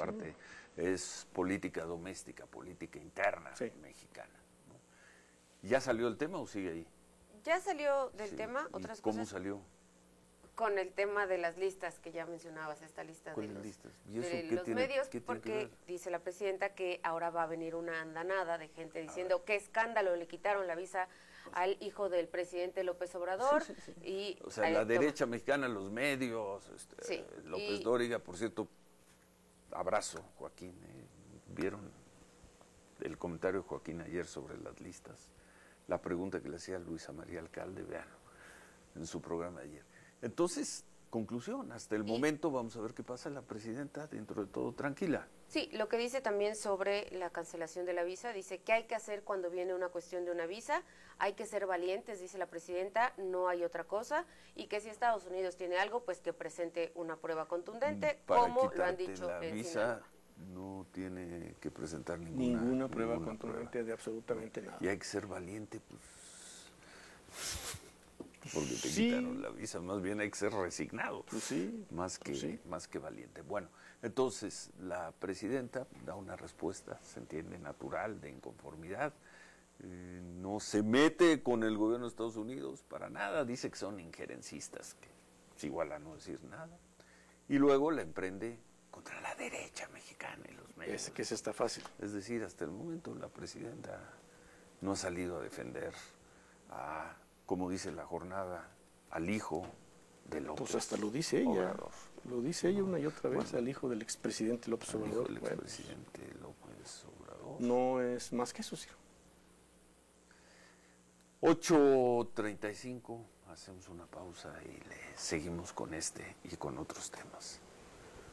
parte es política doméstica, política interna mexicana, ¿no? ¿Ya salió el tema o sigue ahí? Ya salió del tema, otras ¿Cómo cosas. salió? Con el tema de las listas que ya mencionabas, esta lista de los medios, porque dice la presidenta que ahora va a venir una andanada de gente diciendo qué escándalo, le quitaron la visa al hijo del presidente López Obrador. Y o sea, la derecha mexicana, los medios, López Dóriga, por cierto, abrazo, Joaquín. ¿Vieron el comentario de Joaquín ayer sobre las listas? La pregunta que le hacía Luisa María Alcalde, vean, en su programa de ayer. Entonces, conclusión, hasta el momento vamos a ver qué pasa. La presidenta, dentro de todo, tranquila. Sí, lo que dice también sobre la cancelación de la visa, dice que hay que hacer cuando viene una cuestión de una visa, hay que ser valientes, dice la presidenta, no hay otra cosa, y que si Estados Unidos tiene algo, pues que presente una prueba contundente, como lo han dicho la en visa. No tiene que presentar ninguna prueba contundente de absolutamente nada. Y hay que ser valiente, pues, porque te quitaron la visa, más bien hay que ser resignado, más que valiente. Bueno, entonces la presidenta da una respuesta, se entiende, natural, de inconformidad, no se mete con el gobierno de Estados Unidos para nada, dice que son injerencistas, que es igual a no decir nada, y luego la emprende contra la derecha mexicana y los medios. Es que eso está fácil. Es decir, hasta el momento la presidenta no ha salido a defender a, como dice la jornada, al hijo de López. Pues hasta lo dice ella. Obrador. Lo dice ella una y otra vez, al hijo del expresidente López Obrador. El expresidente López Obrador. No es más que eso, sí. 8:35, hacemos una pausa y le seguimos con este y con otros temas.